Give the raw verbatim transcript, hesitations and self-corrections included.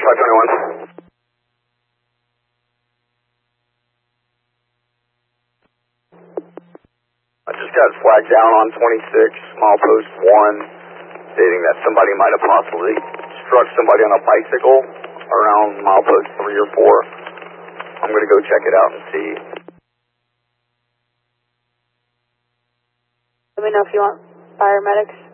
five twenty-one. I just got flagged down on twenty-six, milepost one, stating that somebody might have possibly struck somebody on a bicycle around milepost three or four. I'm going to go check it out and see. Let me know if you want paramedics.